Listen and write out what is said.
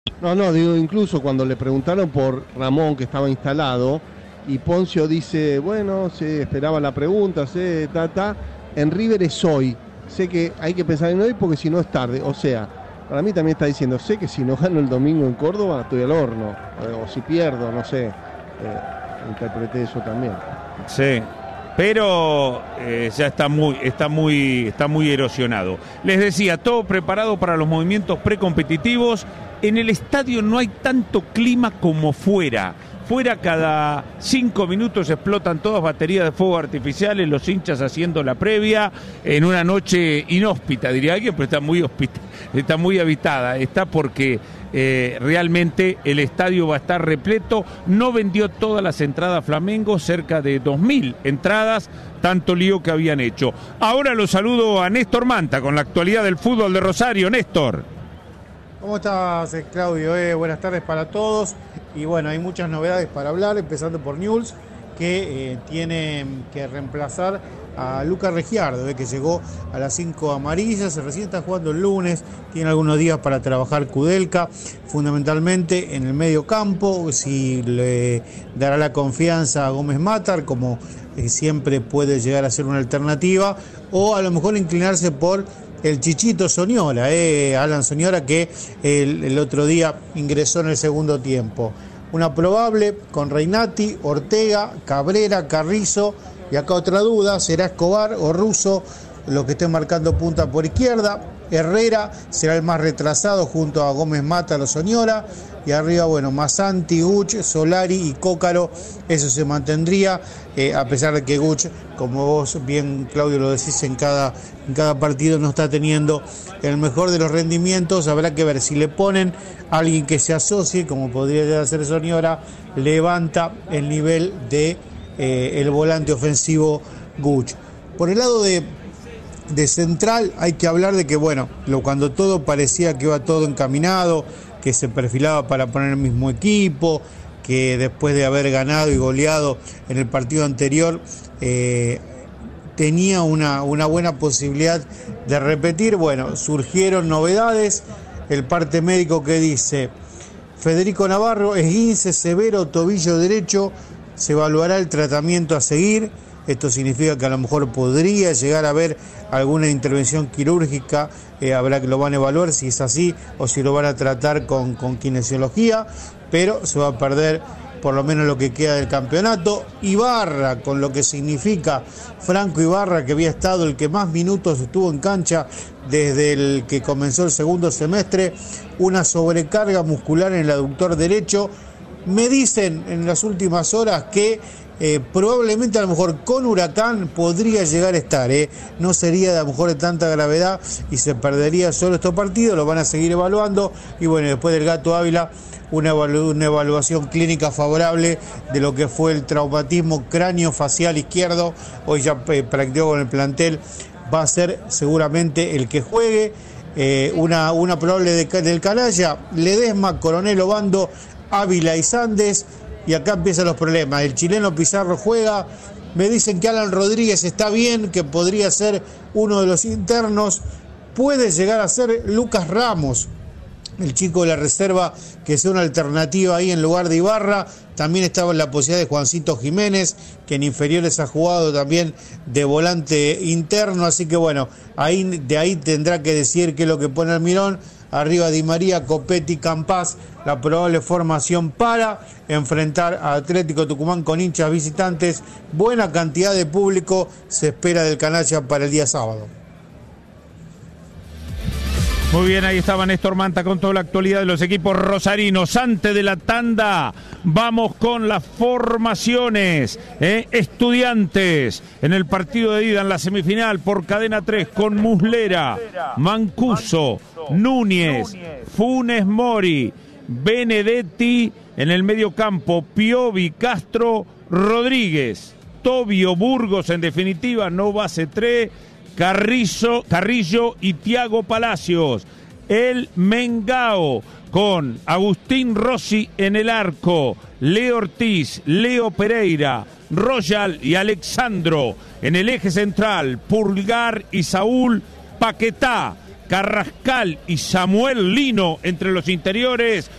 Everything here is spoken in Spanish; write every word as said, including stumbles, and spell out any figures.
No, no, digo, incluso cuando le preguntaron por Ramón, que estaba instalado, y Poncio dice, bueno, se esperaba la pregunta, sé, ta, ta, en River es hoy. Sé que hay que pensar en hoy porque si no es tarde. O sea, para mí también está diciendo, sé que si no gano el domingo en Córdoba, estoy al horno. O si pierdo, no sé. Eh, interpreté eso también. Sí, pero eh, ya está muy, está muy, está muy erosionado. Les decía, todo preparado para los movimientos precompetitivos. En el estadio no hay tanto clima como fuera. Fuera cada cinco minutos explotan todas baterías de fuego artificiales, los hinchas haciendo la previa, en una noche inhóspita, diría alguien, pero está muy, hospita, está muy habitada. Está porque eh, realmente el estadio va a estar repleto. No vendió todas las entradas Flamengo, cerca de dos mil entradas, tanto lío que habían hecho. Ahora lo saludo a Néstor Manta con la actualidad del fútbol de Rosario. Néstor. ¿Cómo estás, Claudio? Eh, buenas tardes para todos. Y bueno, hay muchas novedades para hablar, empezando por Newell's, que eh, tiene que reemplazar a Lucas Regiardo, eh, que llegó a las cinco amarillas, se recién está jugando el lunes, tiene algunos días para trabajar Kudelka, fundamentalmente en el medio campo, si le dará la confianza a Gómez Matar, como eh, siempre puede llegar a ser una alternativa, o a lo mejor inclinarse por el Chichito Soñora, eh, Alan Soñora, que el, el otro día ingresó en el segundo tiempo. Una probable con Reinati, Ortega, Cabrera, Carrizo, y acá otra duda, será Escobar o Russo los que estén marcando punta por izquierda. Herrera será el más retrasado junto a Gómez Mata, los Soñora, y arriba, bueno, Masanti, Guch, Solari y Cócaro, eso se mantendría, eh, a pesar de que Guch, como vos bien, Claudio, lo decís, en cada, en cada partido no está teniendo el mejor de los rendimientos. Habrá que ver si le ponen a alguien que se asocie, como podría ser Soñora, levanta el nivel de eh, el volante ofensivo Guch. Por el lado de de Central hay que hablar de que, bueno, lo, cuando todo parecía que iba todo encaminado, que se perfilaba para poner el mismo equipo, que después de haber ganado y goleado en el partido anterior, eh, tenía una, una buena posibilidad de repetir. Bueno, surgieron novedades, el parte médico que dice, Federico Navarro, esguince severo, tobillo derecho, se evaluará el tratamiento a seguir. Esto significa que a lo mejor podría llegar a haber alguna intervención quirúrgica, eh, habrá que lo van a evaluar si es así o si lo van a tratar con, con kinesiología, pero se va a perder por lo menos lo que queda del campeonato. Ibarra, con lo que significa Franco Ibarra, que había estado el que más minutos estuvo en cancha desde el que comenzó el segundo semestre, una sobrecarga muscular en el aductor derecho. Me dicen en las últimas horas que Eh, probablemente a lo mejor con Huracán podría llegar a estar, eh. no sería de a lo mejor de tanta gravedad y se perdería solo estos partidos, lo van a seguir evaluando. Y bueno, después del Gato Ávila, una, evalu- una evaluación clínica favorable de lo que fue el traumatismo cráneo-facial izquierdo. Hoy ya eh, practicó con el plantel, va a ser seguramente el que juegue. Eh, una, una probable de, del Canalla, Ledesma, Coronel Obando, Ávila y Sandes. Y acá empiezan los problemas. El chileno Pizarro juega. Me dicen que Alan Rodríguez está bien, que podría ser uno de los internos. Puede llegar a ser Lucas Ramos, el chico de la reserva, que sea una alternativa ahí en lugar de Ibarra. También estaba en la posibilidad de Juancito Jiménez, que en inferiores ha jugado también de volante interno. Así que bueno, ahí, de ahí tendrá que decir qué es lo que pone Almirón. Arriba Di María, Copetti, Campás, la probable formación para enfrentar a Atlético Tucumán con hinchas visitantes. Buena cantidad de público se espera del Canalla para el día sábado. Muy bien, ahí estaba Néstor Manta con toda la actualidad de los equipos rosarinos. Antes de la tanda, vamos con las formaciones. ¿eh? Estudiantes en el partido de ida en la semifinal por Cadena tres con Muslera, Mancuso, Núñez, Funes Mori, Benedetti en el medio campo, Piovi, Castro, Rodríguez, Tobio, Burgos, en definitiva, no base tres, Carrizo, Carrillo y Tiago Palacios. El Mengao con Agustín Rossi en el arco, Leo Ortiz, Leo Pereira, Royal y Alexandro en el eje central, Pulgar y Saúl, Paquetá, Carrascal y Samuel Lino entre los interiores.